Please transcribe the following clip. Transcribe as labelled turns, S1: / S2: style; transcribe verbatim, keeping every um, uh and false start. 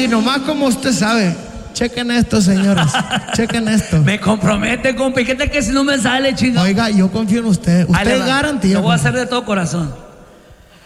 S1: Y nomás como usted sabe, chequen esto, señores. Chequen esto.
S2: Me compromete, compa. ¿Y qué tal que si no me sale, chingado?
S1: Oiga, yo confío en usted. Usted es garantía.
S2: Lo voy a hacer de todo corazón.